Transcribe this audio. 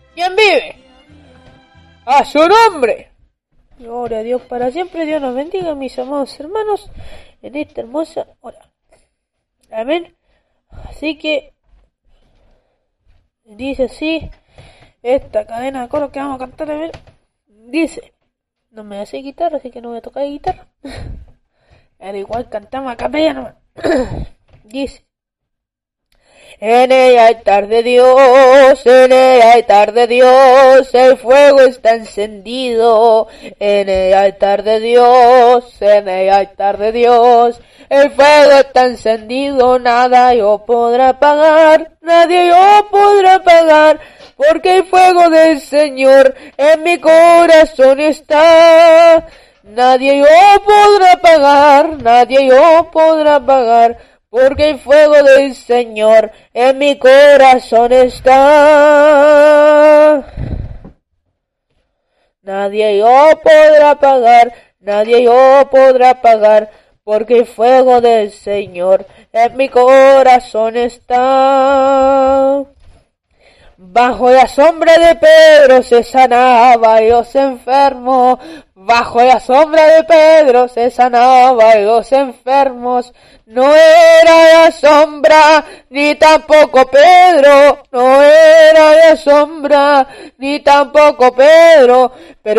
¿Quién vive? ¡A su nombre! Gloria a Dios para siempre. Dios nos bendiga, mis amados hermanos, en esta hermosa hora. Amén. Así que dice así esta cadena de coro que vamos a cantar. A ver, dice, no me hace guitarra, así que no voy a tocar guitarra. Era igual cantamos a capella nomás. Dice: en el altar de Dios, en el altar de Dios, el fuego está encendido. En el altar de Dios, en el altar de Dios, el fuego está encendido. Nada yo podrá apagar, nadie yo podrá apagar, porque el fuego del Señor en mi corazón está. Nadie yo podrá apagar, nadie yo podrá apagar, porque el fuego del Señor en mi corazón está. Nadie yo podrá apagar, nadie yo podrá apagar, porque el fuego del Señor en mi corazón está. Bajo la sombra de Pedro se sanaba los enfermos. Bajo la sombra de Pedro se sanaba los enfermos. No era la sombra, ni tampoco Pedro. No era la sombra, ni tampoco Pedro. Pero